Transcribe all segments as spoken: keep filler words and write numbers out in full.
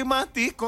σημαντικό.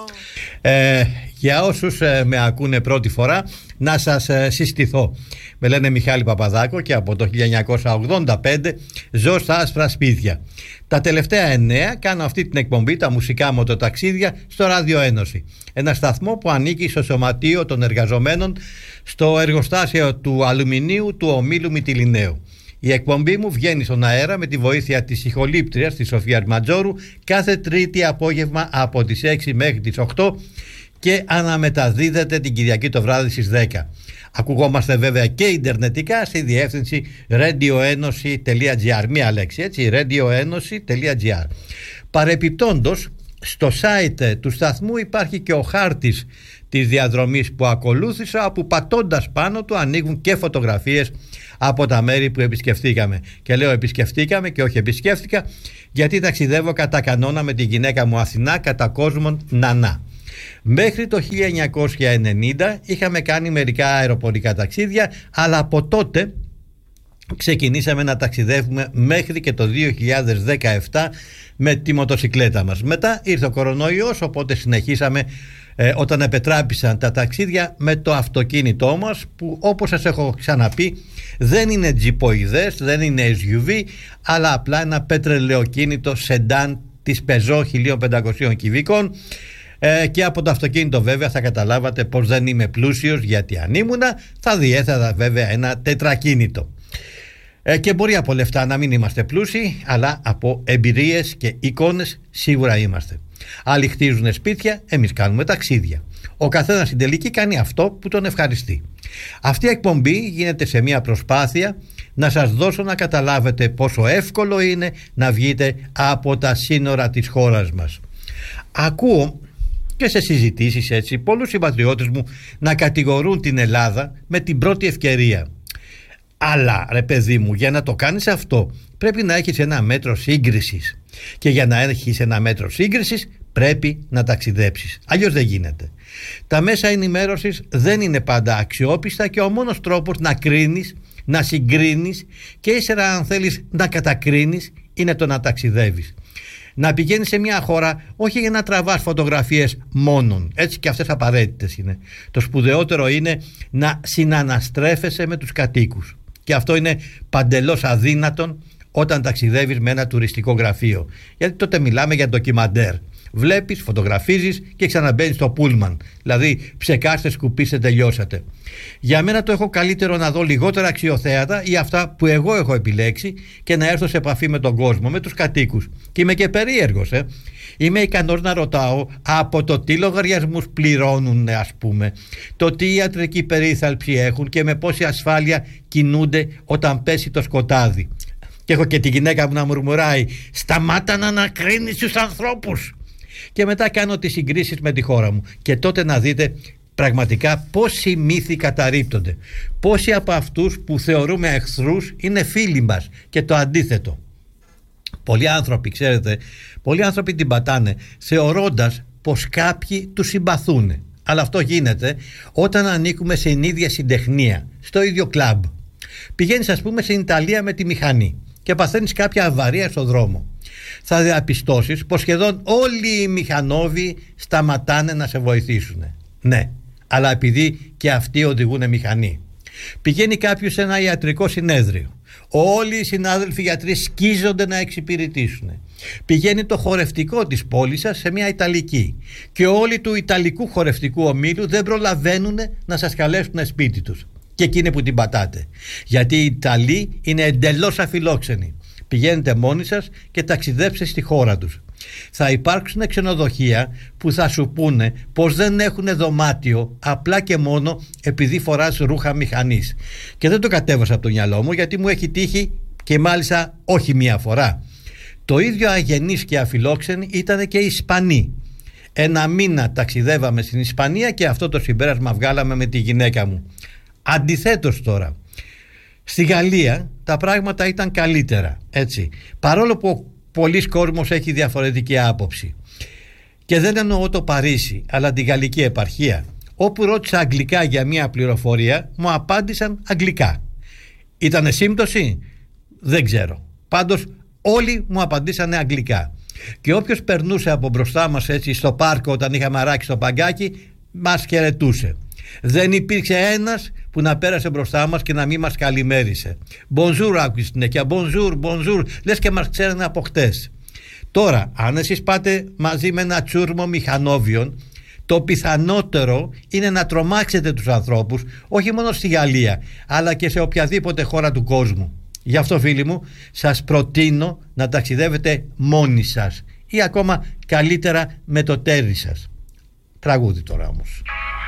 Ε, για όσους ε, με ακούνε πρώτη φορά, να σας ε, συστηθώ. Με λένε Μιχάλη Παπαδάκο και από το χίλια εννιακόσια ογδόντα πέντε ζω στα άσπρα σπίτια. Τα τελευταία εννέα κάνω αυτή την εκπομπή, τα μουσικά μοτοταξίδια, στο Ράδιο Ένωση. Ένα σταθμό που ανήκει στο Σωματείο των Εργαζομένων στο εργοστάσιο του αλουμινίου του ομίλου Μυτιληναίου. Η εκπομπή μου βγαίνει στον αέρα με τη βοήθεια της ηχολήπτριας της Σοφίας Ματζόρου κάθε Τρίτη απόγευμα από τις έξι μέχρι τις οκτώ και αναμεταδίδεται την Κυριακή το βράδυ στις δέκα. Ακουγόμαστε βέβαια και ιντερνετικά στη διεύθυνση radioenosi τελεία gr. Μία λέξη, έτσι, radioenosi τελεία gr. Παρεπιπτόντως, στο site του σταθμού υπάρχει και ο χάρτης της διαδρομής που ακολούθησα, όπου πατώντας πάνω του ανοίγουν και φωτογραφίες από τα μέρη που επισκεφτήκαμε. Και λέω επισκεφτήκαμε και όχι επισκέφτηκα, γιατί ταξιδεύω κατά κανόνα με τη γυναίκα μου Αθηνά, κατά κόσμον Νανά. Μέχρι το χίλια εννιακόσια ενενήντα είχαμε κάνει μερικά αεροπορικά ταξίδια, αλλά από τότε ξεκινήσαμε να ταξιδεύουμε μέχρι και το δύο χιλιάδες δεκαεπτά με τη μοτοσικλέτα μας. Μετά ήρθε ο κορονοϊός, οπότε συνεχίσαμε ε, όταν επετράπησαν τα ταξίδια με το αυτοκίνητό μας, που όπως σας έχω ξαναπεί δεν είναι τζιποειδές, δεν είναι ες γιου βι, αλλά απλά ένα πετρελαιοκίνητο σεντάν της Peugeot χίλια πεντακόσια κυβικών. Ε, και από το αυτοκίνητο βέβαια θα καταλάβατε πως δεν είμαι πλούσιος, γιατί αν ήμουνα θα διέθετα βέβαια ένα τετρακίνητο. Ε, και μπορεί από λεφτά να μην είμαστε πλούσιοι, αλλά από εμπειρίες και εικόνες σίγουρα είμαστε. Άλλοι χτίζουν σπίτια, εμείς κάνουμε ταξίδια. Ο καθένας στην τελική κάνει αυτό που τον ευχαριστεί. Αυτή η εκπομπή γίνεται σε μια προσπάθεια να σας δώσω να καταλάβετε πόσο εύκολο είναι να βγείτε από τα σύνορα της χώρας μας. Ακούω και σε συζητήσεις έτσι πολλούς συμπατριώτες μου να κατηγορούν την Ελλάδα με την πρώτη ευκαιρία. Αλλά ρε παιδί μου, για να το κάνεις αυτό πρέπει να έχεις ένα μέτρο σύγκρισης, και για να έχεις ένα μέτρο σύγκρισης πρέπει να ταξιδέψεις, αλλιώς δεν γίνεται. Τα μέσα ενημέρωσης δεν είναι πάντα αξιόπιστα και ο μόνος τρόπος να κρίνεις, να συγκρίνεις και ύστερα αν θέλεις να κατακρίνεις είναι το να ταξιδεύεις. Να πηγαίνεις σε μια χώρα όχι για να τραβάς φωτογραφίες μόνον, έτσι και αυτές απαραίτητες είναι. Το σπουδαιότερο είναι να συναναστρέφεσαι με τους κατοίκους, και αυτό είναι παντελώς αδύνατον όταν ταξιδεύεις με ένα τουριστικό γραφείο, γιατί τότε μιλάμε για ντοκιμαντέρ. Βλέπεις, φωτογραφίζεις και ξαναμπαίνεις στο πούλμαν. Δηλαδή ψεκάστε, σκουπίστε, τελειώσατε. Για μένα το έχω καλύτερο να δω λιγότερα αξιοθέατα ή αυτά που εγώ έχω επιλέξει και να έρθω σε επαφή με τον κόσμο, με τους κατοίκους. Και είμαι και περίεργος, ε. Είμαι ικανός να ρωτάω από το τι λογαριασμούς πληρώνουν, ας πούμε, το τι ιατρική περίθαλψη έχουν και με πόση ασφάλεια κινούνται όταν πέσει το σκοτάδι. Και έχω και τη γυναίκα μου να μουρμουράει «Σταμάτα να ανακρίνεις τους ανθρώπους». Και μετά κάνω τις συγκρίσεις με τη χώρα μου, και τότε να δείτε πραγματικά πόσοι μύθοι καταρρίπτονται, πόσοι από αυτούς που θεωρούμε εχθρούς είναι φίλοι μας, και το αντίθετο. Πολλοί άνθρωποι, ξέρετε, πολλοί άνθρωποι την πατάνε θεωρώντας πως κάποιοι τους συμπαθούν, αλλά αυτό γίνεται όταν ανήκουμε στην ίδια συντεχνία, στο ίδιο κλαμπ. Πηγαίνεις ας πούμε στην Ιταλία με τη μηχανή και παθαίνεις κάποια αβαρία στο δρόμο. Θα διαπιστώσεις πως σχεδόν όλοι οι μηχανόβοι σταματάνε να σε βοηθήσουν. Ναι, αλλά επειδή και αυτοί οδηγούν μηχανή. Πηγαίνει κάποιος σε ένα ιατρικό συνέδριο. Όλοι οι συνάδελφοι γιατροί σκίζονται να εξυπηρετήσουν. Πηγαίνει το χορευτικό της πόλης σας σε μια Ιταλική και όλοι του Ιταλικού χορευτικού ομίλου δεν προλαβαίνουν να σας καλέσουν σπίτι τους. Και εκεί είναι που την πατάτε. Γιατί οι Ιταλοί είναι εντελώς αφιλόξενοι. Πηγαίνετε μόνοι σας και ταξιδέψτε στη χώρα τους. Θα υπάρξουν ξενοδοχεία που θα σου πούνε πως δεν έχουν δωμάτιο απλά και μόνο επειδή φοράς ρούχα μηχανής. Και δεν το κατέβασα από το μυαλό μου, γιατί μου έχει τύχει, και μάλιστα όχι μία φορά. Το ίδιο αγενείς και αφιλόξενοι ήταν και οι Ισπανοί. Ένα μήνα ταξιδεύαμε στην Ισπανία και αυτό το συμπέρασμα βγάλαμε με τη γυναίκα μου. Αντιθέτως τώρα, στη Γαλλία τα πράγματα ήταν καλύτερα, έτσι, παρόλο που πολλοί κόσμος έχει διαφορετική άποψη. Και δεν εννοώ το Παρίσι, αλλά τη γαλλική επαρχία. Όπου ρώτησα αγγλικά για μια πληροφορία, μου απάντησαν αγγλικά. Ήτανε σύμπτωση? Δεν ξέρω. Πάντως όλοι μου απαντήσανε αγγλικά. Και όποιος περνούσε από μπροστά μας έτσι στο πάρκο όταν είχαμε αράξει το παγκάκι, μας χαιρετούσε. Δεν υπήρξε ένας που να πέρασε μπροστά μας και να μην μας καλημέρισε. Bonjour άκουσε συνέχεια, bonjour, bonjour, λες και μας ξέρανε από χτες. Τώρα, αν εσείς πάτε μαζί με ένα τσούρμο μηχανόβιων, το πιθανότερο είναι να τρομάξετε τους ανθρώπους, όχι μόνο στη Γαλλία, αλλά και σε οποιαδήποτε χώρα του κόσμου. Γι' αυτό, φίλοι μου, σας προτείνω να ταξιδεύετε μόνοι σας ή ακόμα καλύτερα με το τέρι σας. Τραγούδι τώρα όμως.